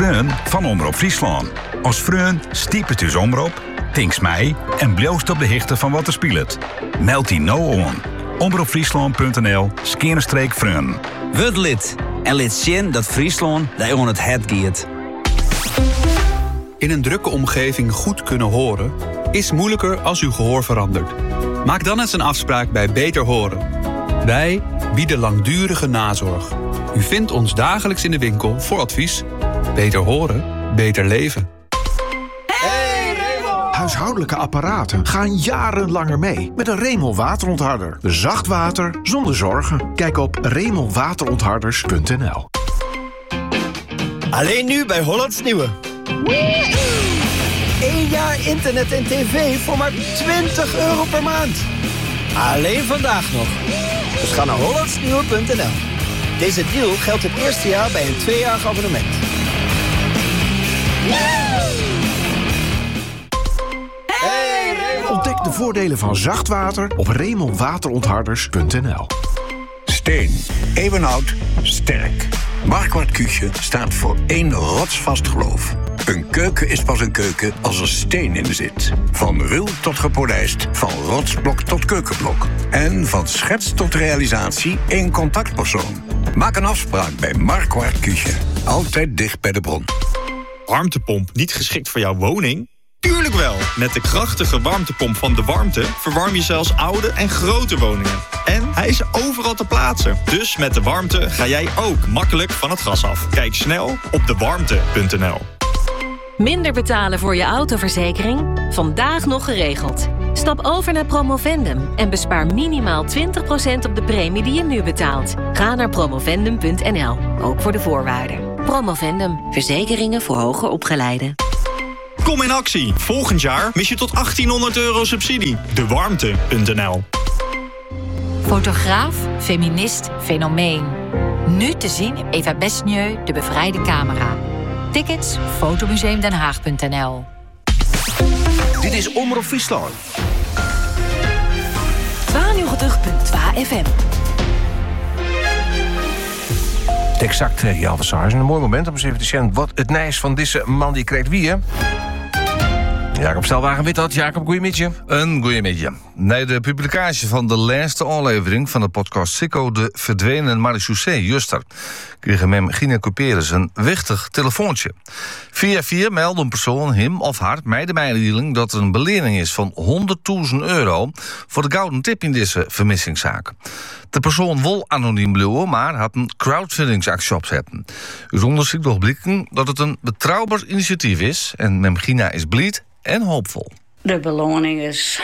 Freun van Omroep Friesland. Als Freun stiepet uw omroep, tinks mij en bloost op de hichte van wat er speelt. Meld die nou aan. omroepfriesland.nl/Freun. Word lid en lid zien dat Friesland daar on het het giet. In een drukke omgeving goed kunnen horen is moeilijker als uw gehoor verandert. Maak dan eens een afspraak bij Beter Horen. Wij bieden langdurige nazorg. U vindt ons dagelijks in de winkel voor advies. Beter horen, beter leven. Huishoudelijke apparaten gaan jarenlanger mee met een Remel waterontharder. Zacht water zonder zorgen. Kijk op remelwaterontharders.nl. Alleen nu bij Hollands Nieuwe. 1 jaar internet en tv voor maar €20 per maand. Alleen vandaag nog. Dus ga naar hollandsnieuwe.nl. Deze deal geldt het eerste jaar bij een 2-jarig abonnement. Ontdek de voordelen van zacht water op remelwaterontharders.nl. Steen, eeuwenoud, sterk. Marquardt Küche staat voor 1 rotsvast geloof. Een keuken is pas een keuken als er steen in zit. Van ruw tot gepolijst, van rotsblok tot keukenblok. En van schets tot realisatie 1 contactpersoon. Maak een afspraak bij Marquardt Küche. Altijd dicht bij de bron. Warmtepomp niet geschikt voor jouw woning? Tuurlijk wel! Met de krachtige warmtepomp van De Warmte verwarm je zelfs oude en grote woningen. En hij is overal te plaatsen. Dus met De Warmte ga jij ook makkelijk van het gas af. Kijk snel op dewarmte.nl. Minder betalen voor je autoverzekering? Vandaag nog geregeld. Stap over naar Promovendum en bespaar minimaal 20% op de premie die je nu betaalt. Ga naar promovendum.nl, ook voor de voorwaarden. Promovendum, verzekeringen voor hoger opgeleiden. Kom in actie. Volgend jaar mis je tot €1800 subsidie. Dewarmte.nl. Fotograaf, feminist, fenomeen. Nu te zien in Eva Besnieu, De Bevrijde Camera. Tickets, fotomuseumdenhaag.nl. Dit is Omroep Friesland. 92.2 FM. Exact, Jalve Saars. Een mooi moment om eens even te zien wat het nijs van deze man die krijgt wie, hè? Jacob Stelwagen weet dat. Jacob, goeiemiddag. Een goeiemiddag. Na de publicatie van de laatste aflevering van de podcast Sikko de verdwenen marechaussee Juster kregen mem Gina Couperus een wichtig telefoontje. Via meldde een persoon hem of haar mij de mededeling dat er een belering is van €100.000 voor de gouden tip in deze vermissingszaak. De persoon wil anoniem blijven, maar had een crowdfundingsactie opzetten. Uit onderzoek nog blikken dat het een betrouwbaar initiatief is en mem Gina is blij en hoopvol. De beloning is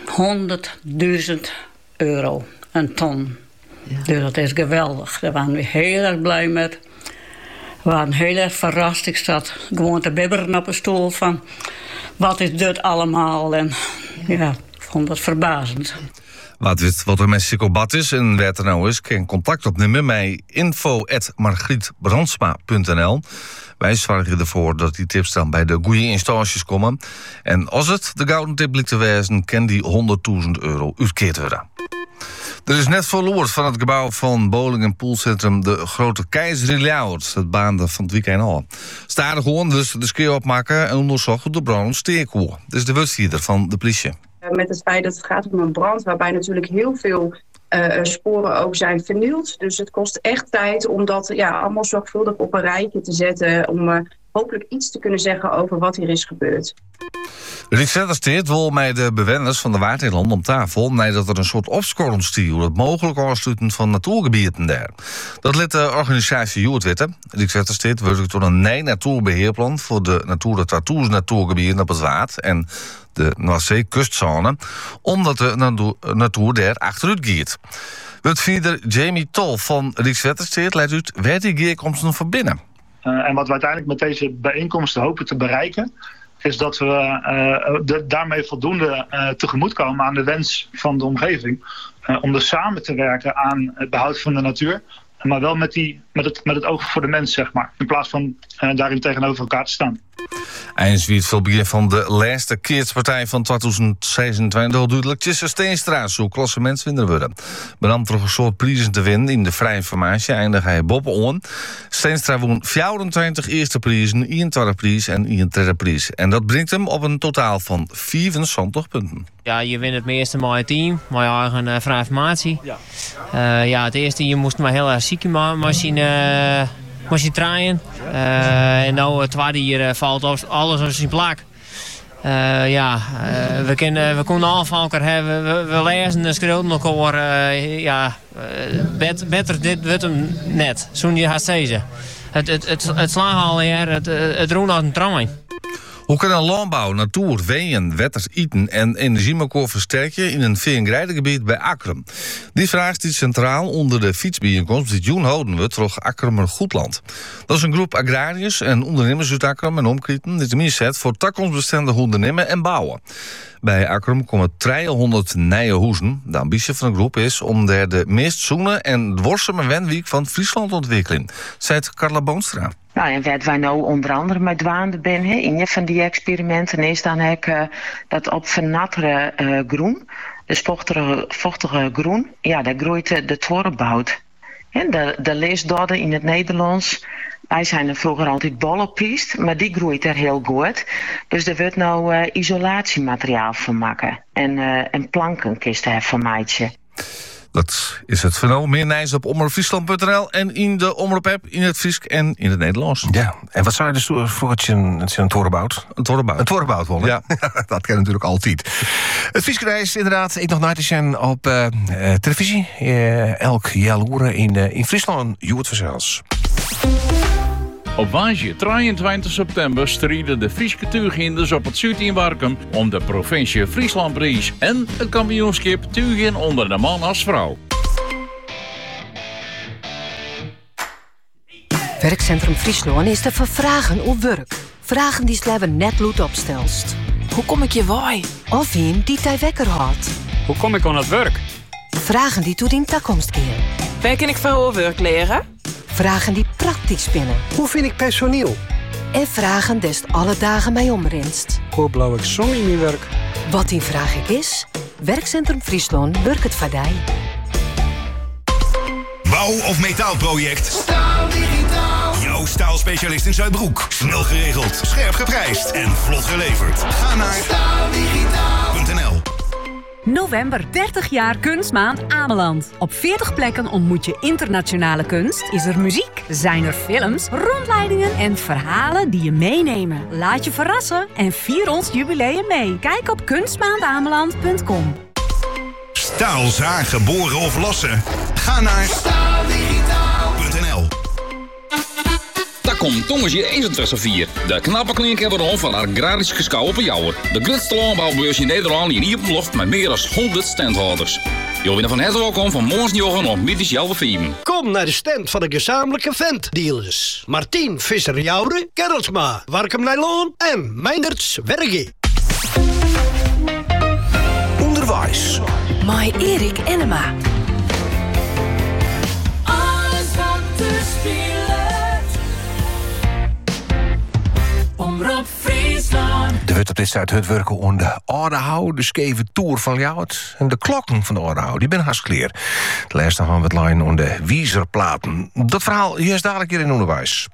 €100.000. Een ton. Ja. Dus dat is geweldig. Daar waren we heel erg blij met. We waren heel erg verrast. Ik zat gewoon te bibberen op een stoel van... wat is dit allemaal? En ja, ik vond dat verbazend. Wat er met Sikko bad is en waar er nou is, kan contact opnemen met info@margrietbrandsma.nl. Wij zorgen ervoor dat die tips dan bij de goede instanties komen. En als het de gouden tip lijkt te wezen, kan die €100.000 uitkeerd worden. Er is net verloord van het gebouw van bowling- en poolcentrum de Grote Keizer Ljouwert. Het baande van het weekend al. Staarde gewoon dus de ski opmaken en onderzocht de brand steekhoor. Dit is de woordvoerder van de politie. Met het feit dat het gaat om een brand waarbij natuurlijk heel veel sporen ook zijn vernield. Dus het kost echt tijd om dat allemaal zorgvuldig op een rijtje te zetten. Om hopelijk iets te kunnen zeggen over wat hier is gebeurd. Rijkswaterstaat wil met de bewoners van de Waardeiland om tafel nadat er een soort opscorrensstiel het mogelijk aansluiten van natuurgebieden daar. Dat liet de organisatie Joert weten. Rijkswaterstaat werkt door een nieuw natuurbeheerplan voor de Natura 2000 natuurgebieden op het Waard en de Noordzee-kustzone, omdat de natuur daar achteruit gaat. Wordvoerder Jamie Tol van Rijkswaterstaat leidt uit waar die geerkomsten van binnen. En wat we uiteindelijk met deze bijeenkomsten hopen te bereiken, is dat we daarmee voldoende tegemoetkomen aan de wens van de omgeving. Om dus samen te werken aan het behoud van de natuur. Maar wel met het oog voor de mens, zeg maar. In plaats van daarin tegenover elkaar te staan. Eind wie het veel begin van de laatste keertpartij van 2026 duidelijk tussen Steenstra zo klassementswinner worden. Benam toch een soort prijzen te winnen in de vrije formatie eindig hij Bob on. Steenstra won 24 eerste prijzen, 21 prijs en 31 prijs. En dat brengt hem op een totaal van 74 punten. Ja, je wint het meeste met je team, met je eigen vrije formatie. Ja. Het eerste je moest maar heel erg ziek machine draaien. En nou het tweede hier valt alles op zijn plak. We konden allemaal elkaar hebben. We lezen en schreeuwen elkaar. Beter dit wordt hem net. Zo'n je gaat zeggen. Het slagen al hier, het roen uit een trein. Hoe kan een landbouw, natuur, weeën, wetters, eten en energiemarkt versterken in een veengrijdengebied bij Akrum? Die vraag staat centraal onder de fietsbijeenkomst die Joen houden we terug Akrumer Goedland. Dat is een groep agrariërs en ondernemers uit Akrum en omkrieten die tenminste zet voor toekomstbestendig ondernemen en bouwen. Bij Akrum komen 300 nieuwe huizen. De ambitie van de groep is om daar de meest zoene en dwarseme wenwiek van Friesland te ontwikkelen, zei Carla Boonstra. Nou, en wat wij nou onder andere met dwaande ben, in een van die experimenten is dan dat op vernattere groen, dus vochtige groen, ja, daar groeit de tworrenbout. De leesdodden in het Nederlands. Wij zijn er vroeger altijd bollenpiest, maar die groeit er heel goed. Dus er wordt nou isolatiemateriaal van maken. En plankenkisten van maatje. Dat is het verhaal. Meer nieuws op omroepfriesland.nl en in de omroep-app in het Fries en in het Nederlands. Ja, en wat zou je dus voor het een torenbout? Een torenbout. Een torenbout worden? Ja. Dat kan natuurlijk altijd. Het Friesland is inderdaad, ik nog nooit te zijn op televisie. Elk jaar in Friesland, Joert Verzels. Op woensdag 23 september strijden de Frieske tuurginders op het Zuid in Warkum om de provincie Frieslandprijs en het kampioenschap tuurgin onder de man als vrouw. Werkcentrum Friesland is te vervragen op werk. Vragen die sleven net loet opstelst. Hoe kom ik je waai? Of een die tij wekker had. Hoe kom ik aan het werk? Vragen die toe in toekomst keer. Waar kan ik voor werk leren? Vragen die praktisch spinnen. Hoe vind ik personeel? En vragen dest alle dagen mij omrenst. Hoe blauw ik zon in mijn werk? Wat die vraag ik is, Werkcentrum Friesland werkt het vadij. Bouw- of metaalproject? Staal Digitaal. Jouw staalspecialist in Zuidbroek. Snel geregeld, scherp geprijsd en vlot geleverd. Ga naar staaldigitaal.nl. November, 30 jaar Kunstmaand Ameland. Op 40 plekken ontmoet je internationale kunst. Is er muziek, zijn er films, rondleidingen en verhalen die je meenemen. Laat je verrassen en vier ons jubileum mee. Kijk op kunstmaandameland.com. Staal zagen, boren of lassen? Ga naar staaldigitaal.nl. Daar komt Tongensje 21 de knappe klinkhebberen van agrarische schouw op Jouwer. De grootste landbouwbeurs in Nederland in hier op de loft met meer dan 100 standhouders. Jullie zijn van harte welkom van morgensjochen op middags Jouwer 4. Kom naar de stand van de gezamenlijke ventdealers. Martien Visser-Jouwer, Gerritsma, Warkum Nijloon en Meinderts Werge. Onderwijs. My Erik Enema. Alles wat te spelen. Omroep Friesland. De wordt op dit tijd het werken aan de Oudehout, de scheve toer van Ljouwert. En de klokken van de Oudehout, die ben hartstikke. De laatste gaan we het lijn aan de Wiezerplaten. Dat verhaal hier is dadelijk hier in onderwijs.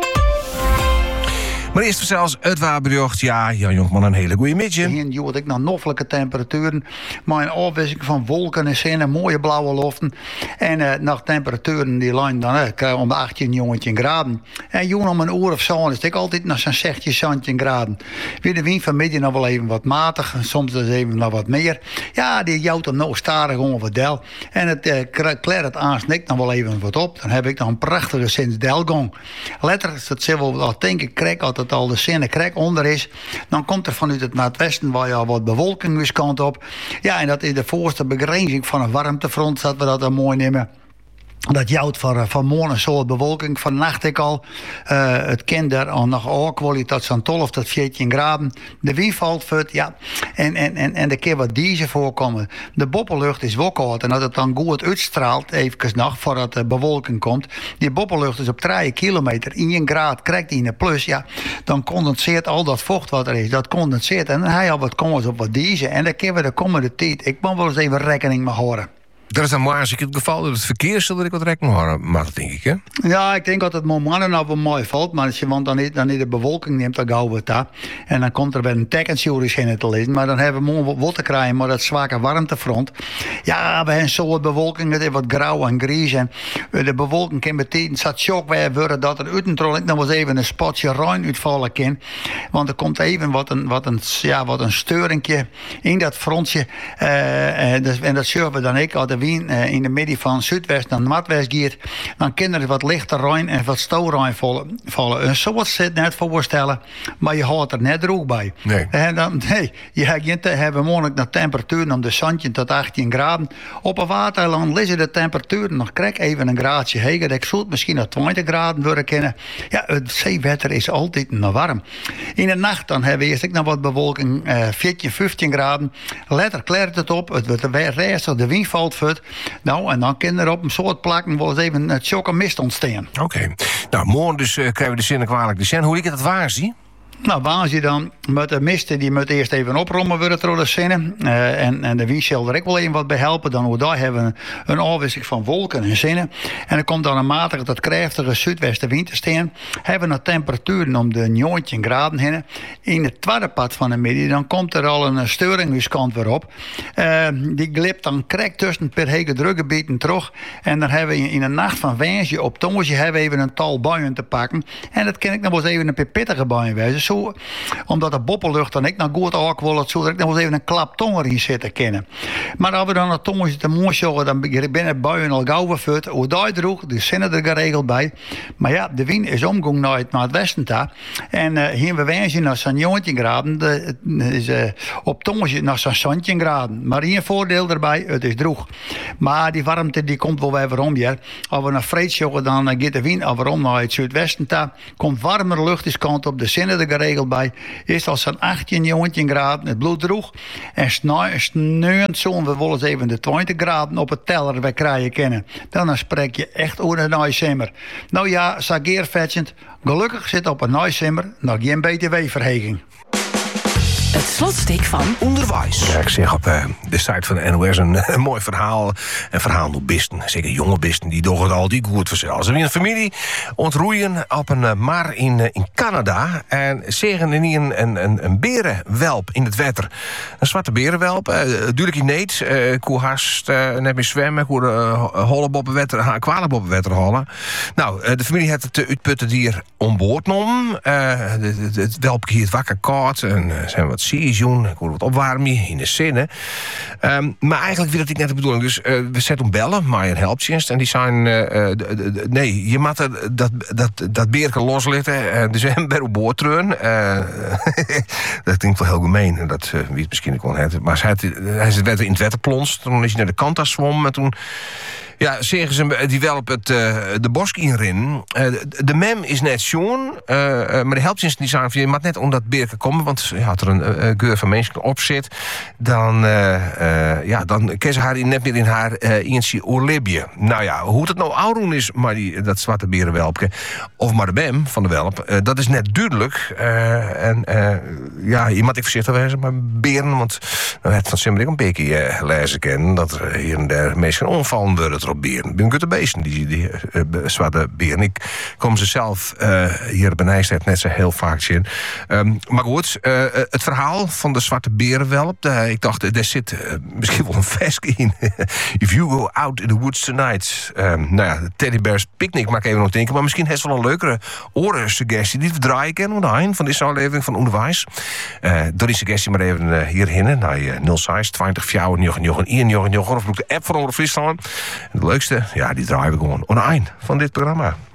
Maar eerst zelfs het waarbericht. Ja, Jan Jonkman, een hele goede middag. Hier hoorde ik naar noffelijke temperaturen. Maar een afwisseling van wolken en zon en mooie blauwe loften. En naar temperaturen die lijn dan krijg je om de 18 jongetje graden. En joen om een uur of zo is het altijd naar zo'n 16, 17 graden. Weer de wind vanmiddag nog wel even wat matig. Soms dus even nog wat meer. Ja, die jouwt hem nog starig ongeveer del. En het kleert het aansnikt nog wel even wat op. Dan heb ik nog een prachtige Sint-Delgong. Letterlijk, dat zullen we al denken, krijg altijd al de zinnen krek onder is, dan komt er vanuit het noordwesten waar je al wat bewolking kant op. Ja, en dat is de voorste begrenzing van een warmtefront, dat we dat dan mooi nemen. Dat jouwt van morgen een soort bewolking. Vannacht ik al. Het kind er al nog oorkwaliteit tot zo'n 12 tot 14 graden. De wind valt vet, ja. En er kan wat diesel voorkomen. De boppellucht is wel koud. En als het dan goed uitstraalt, even nog, voordat de bewolking komt. Die boppellucht is op 3 kilometer. 1 graad krijgt hij in de plus, ja. Dan condenseert al dat vocht wat er is. Dat condenseert. En dan heb je al wat kans op wat diesel. En dan kunnen we de komende tijd. Ik moet wel eens even rekening mee houden. Dat is dan maar als ik het geval dat het verkeer zal dat ik wat rekening houden, maar dat denk ik, hè? Ja, ik denk dat het momentan nou wel mooi valt, maar als je dan niet de bewolking neemt, dan gauw het daar. En dan komt er wel een tekensjuris in te lezen, maar dan hebben we morgen wat te krijgen, maar dat zwakke warmtefront. Ja, we hebben zo'n bewolking, het is wat grauw en grijs en de bewolking kan betekenen, zat shock weer worden dat er uitentrol nog eens even een spotje ruim uitvallen kan. Want er komt even wat een steuringje in dat frontje. En dat zullen we dan ook uit de wind in de midden van zuidwest naar noordwest gaat, dan kan er wat lichter ruim en wat stouwruim vallen. En zo zit net voorstellen, maar je houdt er net droog bij. Nee. En dan, je hebben mogelijk naar temperaturen om de zandje tot 18 graden. Op een waterland liggen de temperaturen nog krijg even een graadje hoger. Dat zou misschien naar 20 graden worden kunnen. Ja, het zeewetter is altijd nog warm. In de nacht dan hebben we eerst nog wat bewolking, 14, 15 graden. Later kleurt het op, het wordt rustig, de wind valt vet. Nou, en dan kan er op een soort plakken wel eens even een chokke mist ontstaan. Oké. Nou, morgen dus krijgen we de zinnen kwalijk de zin. Hoe ik het waar zie? Nou, waar je dan met de misten, die moet eerst even oprommen worden door de zinnen. En de wind zal er ook wel even wat bij helpen. Dan hoe daar hebben we een afwisseling van wolken en zinnen. En er komt dan een matige tot krachtige zuidwestenwind te staan. Hebben we temperaturen om de 19 graden heen. In het tweede pad van de middag, dan komt er al een steuringhuiskant weer op. Die glipt dan krijgt tussen per hege drukgebieden terug. En dan hebben we in de nacht van Wensje op Tongetje hebben we even een tal buien te pakken. En dat kan ik nog wel eens even een pittige buien wezen. Zo, omdat de boppellucht dan ik nog goed aankwollet, zodat ik nog wel even een klap tonger in zitten kennen. Maar als we dan het tongetje te mooi zorgen, dan binnen buien al gauw verfut. Hoe daar droeg, de zinnen er geregeld bij. Maar ja, de wind is omgang naar het westen daar. En hier we wijzen naar zo'n 19 graden. Op tongetje naar zo'n 17 graden. Maar hier een voordeel erbij, het is droog. Maar die warmte die komt wel weer om. Ja. Als we naar vreed zorgen, dan gaat de wind weer om naar het zuidwesten daar. Komt warmer lucht is kant op de zinnen er geregeld bij. Is als zo'n 18, 19 graden, het bloed droeg. En sneeuwend zullen we wel eens even de 20 graden op het teller weer krijgen kennen. Dan spreek je echt over een naaisimmer. Nou ja, sageervetsend. Gelukkig zit op een naaisimmer nog geen btw-verheging. Het slotstuk van onderwijs. Ja, ik zeg op de site van de NOS een mooi verhaal. Een verhaal door bisten, zeker jonge bisten, die door het al die goed verzellen. Ze weer een familie ontroeien op een mar in Canada. En zeggen er niet een berenwelp in het water. Een zwarte berenwelp. Duurlijk in neet. Koehast, net meer zwemmen. Koe hollen op het water, kwalijk op het water hollen. Nou, de familie had het uitputte dier onboord genomen. Het welpje hier het wakker koud. En zijn wat seizoen, ik hoor wat opwarmen in de zinnen. Maar eigenlijk wil ik net de bedoeling. Dus we zetten bellen, maar een helpdienst. En die zijn, nee, je moet dat beerke loslitten. Dus we hebben bij op boord treun. Dat klinkt wel heel gemeen. Dat wie het misschien ook wel heeft. Maar hij is in het water plonst. Toen is hij naar de kant zwom. En toen... Ja, zeggen ze die wel op de bosk inrennen. De mem is net schoon, maar de helpdienst die zijn van je moet net om dat beerke komen, want als er een geur van mensen op zit, dan kan ze haar net meer in haar eentje oorlibje. Nou ja, hoe het nou oudoen is, maar dat zwarte berenwelpje, of maar de mem van de welp, dat is net duidelijk. Je moet even voorzichtig wezen, maar beren, want nou, het van Simmerik een beetje lezen kennen, dat er hier en daar mensen onvallen worden op beren. Ik ben een beesten, die zwarte beren. Ik kom ze zelf hier bij Nijstad net zo heel vaak zien. Maar goed, het verhaal van de zwarte berenwelp, ik dacht, daar zit misschien wel een versje in. If you go out in the woods tonight. De Teddybears Picnic maak ik even nog denken, maar misschien heeft wel een leukere orensuggestie die we draaien kennen onderheen van deze aflevering van Onderwijs. Door die suggestie maar even hierheen naar 06 20 4 9 of de app van Omroep Friesland. Het leukste, ja, die draaien we gewoon aan het eind van dit programma.